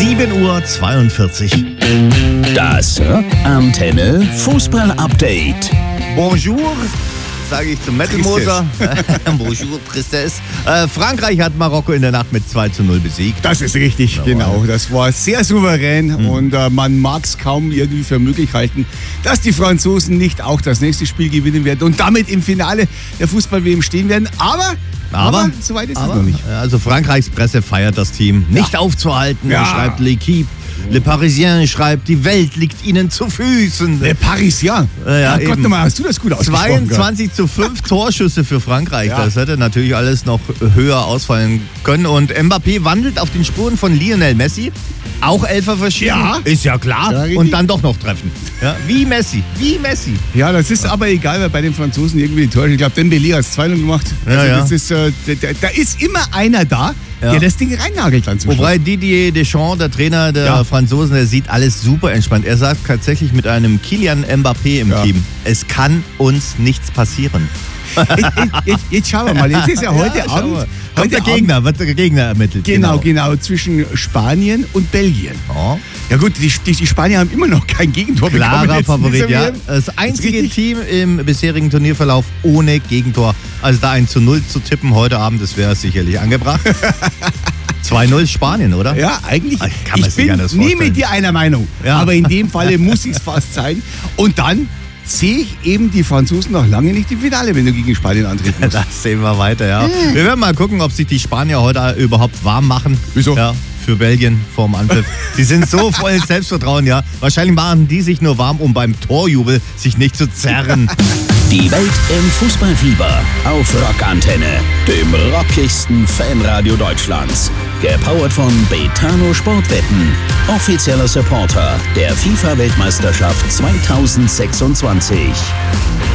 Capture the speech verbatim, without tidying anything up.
sieben Uhr zweiundvierzig. Das Rockantenne Fußball-Update. Bonjour, sage ich zum Metal-Moser. Bonjour, Tristesse. Äh, Frankreich hat Marokko in der Nacht mit zwei zu null besiegt. Das ist richtig, ja, genau. Das war sehr souverän mhm. und äh, man mag es kaum irgendwie für möglich halten, dass die Franzosen nicht auch das nächste Spiel gewinnen werden und damit im Finale der Fußball-W M stehen werden. Aber, aber, aber soweit ist es noch nicht. Also Frankreichs Presse feiert das Team. Ja. Nicht aufzuhalten, ja. schreibt L'Équipe. Le Parisien schreibt, die Welt liegt ihnen zu Füßen. Le Parisien? Ja, ja, Gott, nochmal, hast du das gut ausgesprochen? zweiundzwanzig zu fünf Torschüsse für Frankreich. Ja. Das hätte natürlich alles noch höher ausfallen können. Und Mbappé wandelt auf den Spuren von Lionel Messi. Auch Elfer verschieden. Ja. Ist ja klar. Ja, und dann doch noch treffen. Ja, wie Messi. Wie Messi. Ja, das ist ja. aber egal, weil bei den Franzosen irgendwie die Tore. Ich glaube, Dembélé hat es zwei null gemacht. Ja, also ja. Das ist, äh, da, da ist immer einer da, ja. der das Ding reinnagelt dann zum Wobei Didier Deschamps, der Trainer der ja. Franzosen, der sieht alles super entspannt. Er sagt tatsächlich mit einem Kylian Mbappé im ja. Team, es kann uns nichts passieren. Jetzt, jetzt, jetzt schauen wir mal, jetzt ist ja heute ja, Abend. Heute der Gegner, wird der Gegner ermittelt. Genau, genau, genau, zwischen Spanien und Belgien. Oh. Ja gut, die, die, die Spanier haben immer noch kein Gegentor bekommen. Klarer Favorit, ja. Das einzige das Team im bisherigen Turnierverlauf ohne Gegentor. Also da ein zu null zu tippen heute Abend, das wäre sicherlich angebracht. zwei null Spanien, oder? Ja, eigentlich. Ach, kann man ich bin nie mit dir einer Meinung. Ja. Aber in dem Falle muss es fast sein. Und dann sehe ich eben die Franzosen noch lange nicht im Finale, wenn du gegen Spanien antreten musst. Das sehen wir weiter, ja. Äh. Wir werden mal gucken, ob sich die Spanier heute überhaupt warm machen. Wieso? Ja, für Belgien vorm Anpfiff. Die sind so voll Selbstvertrauen, ja. Wahrscheinlich machen die sich nur warm, um beim Torjubel sich nicht zu zerren. Die Welt im Fußballfieber auf Rockantenne, dem rockigsten Fanradio Deutschlands. Gepowert von Betano Sportwetten, offizieller Supporter der FIFA-Weltmeisterschaft zweitausendsechsundzwanzig.